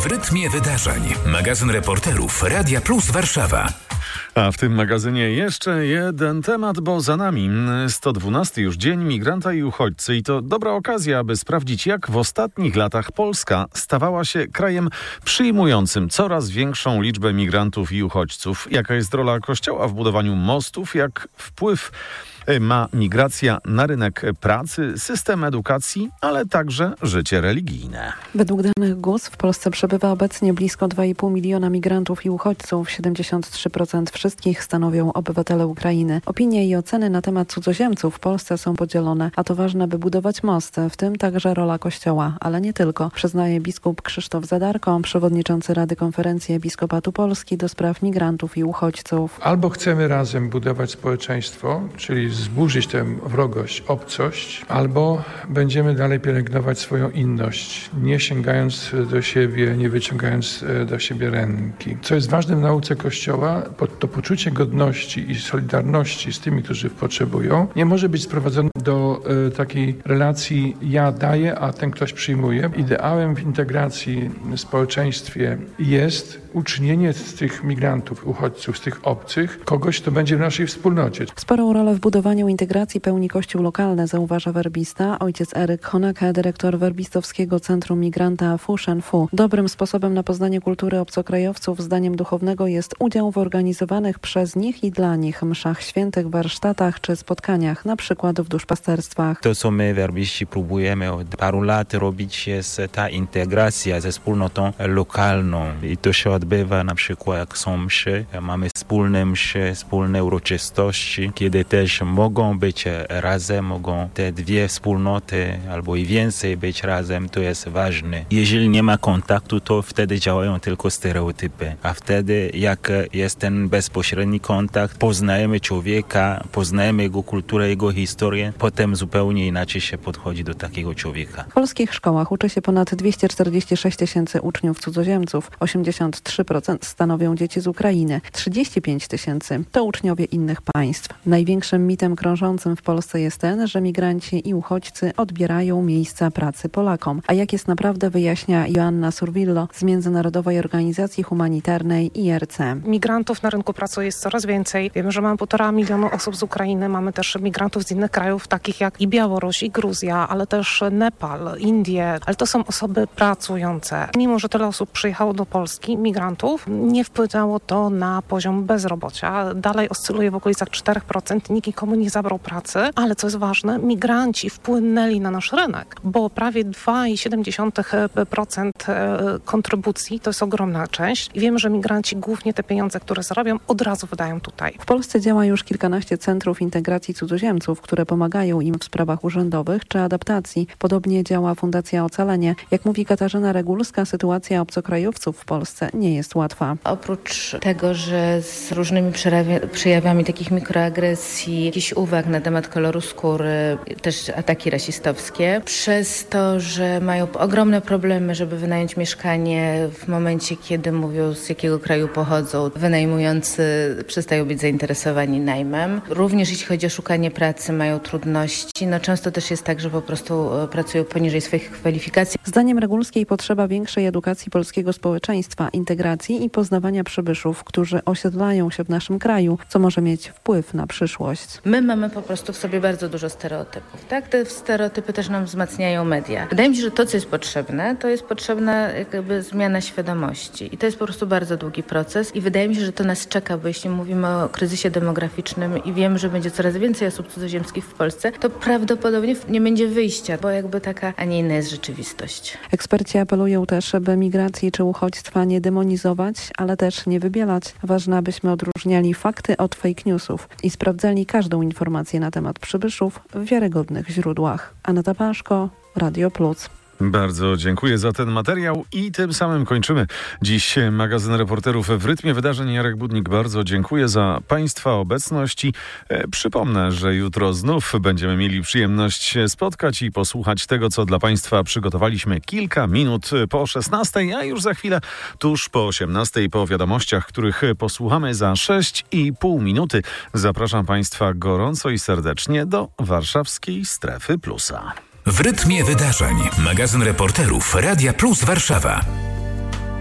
W rytmie wydarzeń. Magazyn reporterów Radia Plus Warszawa. A w tym magazynie jeszcze jeden temat, bo za nami 112 już dzień migranta i uchodźcy i to dobra okazja, aby sprawdzić, jak w ostatnich latach Polska stawała się krajem przyjmującym coraz większą liczbę migrantów i uchodźców. Jaka jest rola Kościoła w budowaniu mostów, jak wpływ ma migracja na rynek pracy, system edukacji, ale także życie religijne. Według danych GUS w Polsce przebywa obecnie blisko 2,5 miliona migrantów i uchodźców. 73% wszystkich stanowią obywatele Ukrainy. Opinie i oceny na temat cudzoziemców w Polsce są podzielone, a to ważne, by budować mosty, w tym także rola Kościoła, ale nie tylko, przyznaje biskup Krzysztof Zadarko, przewodniczący Rady Konferencji Episkopatu Polski do spraw migrantów i uchodźców. Albo chcemy razem budować społeczeństwo, czyli zburzyć tę wrogość, obcość, albo będziemy dalej pielęgnować swoją inność, nie sięgając do siebie, nie wyciągając do siebie ręki. Co jest ważne w nauce Kościoła, to poczucie godności i solidarności z tymi, którzy potrzebują, nie może być sprowadzone do takiej relacji ja daję, a ten ktoś przyjmuje. Ideałem w integracji w społeczeństwie jest uczynienie z tych migrantów, uchodźców, z tych obcych, kogoś, kto będzie w naszej wspólnocie. Sporą rolę w budowaniu integracji pełni Kościół lokalny, zauważa werbista ojciec Eryk Honeke, dyrektor werbistowskiego Centrum Migranta Fu Shen Fu. Dobrym sposobem na poznanie kultury obcokrajowców, zdaniem duchownego, jest udział w organizowanych przez nich i dla nich mszach świętych, warsztatach czy spotkaniach, na przykład w duszpasterstwach. To, co my werbiści próbujemy od paru lat robić, jest ta integracja ze wspólnotą lokalną i to się odbywa na przykład jak są mszy, mamy wspólne mszy, wspólne uroczystości, kiedy też mogą być razem, mogą te dwie wspólnoty albo i więcej być razem, to jest ważne. Jeżeli nie ma kontaktu, to wtedy działają tylko stereotypy, a wtedy jak jest ten bezpośredni kontakt, poznajemy człowieka, poznajemy jego kulturę, jego historię, potem zupełnie inaczej się podchodzi do takiego człowieka. W polskich szkołach uczy się ponad 246 tysięcy uczniów cudzoziemców, 83% stanowią dzieci z Ukrainy, 35 tysięcy to uczniowie innych państw. Największym mitem krążącym w Polsce jest ten, że migranci i uchodźcy odbierają miejsca pracy Polakom. A jak jest naprawdę, wyjaśnia Joanna Survillo z Międzynarodowej Organizacji Humanitarnej IRC. Migrantów na rynku pracy jest coraz więcej. Wiemy, że mamy 1,5 miliona osób z Ukrainy. Mamy też migrantów z innych krajów, takich jak i Białoruś, i Gruzja, ale też Nepal, Indie. Ale to są osoby pracujące. Mimo że tyle osób przyjechało do Polski, migrantów, nie wpłynęło to na poziom bezrobocia. Dalej oscyluje w okolicach 4%. Nikt nikomu nie zabrał pracy, ale co jest ważne, migranci wpłynęli na nasz rynek, bo prawie 2,7% kontrybucji to jest ogromna część. I wiemy, że migranci głównie te pieniądze, które zarabią, od razu wydają tutaj. W Polsce działa już kilkanaście centrów integracji cudzoziemców, które pomagają im w sprawach urzędowych czy adaptacji. Podobnie działa Fundacja Ocalenie. Jak mówi Katarzyna Regulska, sytuacja obcokrajowców w Polsce nie jest łatwa. Oprócz tego, że z różnymi przejawami takich mikroagresji, jakichś uwag na temat koloru skóry, też ataki rasistowskie, przez to, że mają ogromne problemy, żeby wynająć mieszkanie w momencie, kiedy mówią, z jakiego kraju pochodzą, wynajmujący przestają być zainteresowani najmem. Również jeśli chodzi o szukanie pracy, mają trudności. Często też jest tak, że po prostu pracują poniżej swoich kwalifikacji. Zdaniem Regulskiej potrzeba większej edukacji polskiego społeczeństwa, integracji i poznawania przybyszów, którzy osiedlają się w naszym kraju, co może mieć wpływ na przyszłość. My mamy po prostu w sobie bardzo dużo stereotypów, tak? Te stereotypy też nam wzmacniają media. Wydaje mi się, że to, co jest potrzebne, to jest potrzebna jakby zmiana świadomości. I to jest po prostu bardzo długi proces i wydaje mi się, że to nas czeka, bo jeśli mówimy o kryzysie demograficznym i wiemy, że będzie coraz więcej osób cudzoziemskich w Polsce, to prawdopodobnie nie będzie wyjścia, bo jakby taka, a nie inna jest rzeczywistość. Eksperci apelują też, by migracji czy uchodźstwa nie demonizować, ale też nie wybielać. Ważne, abyśmy odróżniali fakty od fake newsów i sprawdzali każdą informację na temat przybyszów w wiarygodnych źródłach. Aneta Paszko, Radio Plus. Bardzo dziękuję za ten materiał i tym samym kończymy dziś magazyn reporterów w rytmie wydarzeń. Jarek Budnik, bardzo dziękuję za Państwa obecność i przypomnę, że jutro znów będziemy mieli przyjemność spotkać i posłuchać tego, co dla Państwa przygotowaliśmy kilka minut po 16, a już za chwilę tuż po 18 po wiadomościach, których posłuchamy za 6,5 minuty. Zapraszam Państwa gorąco i serdecznie do warszawskiej Strefy Plusa. W rytmie wydarzeń. Magazyn reporterów Radia Plus Warszawa.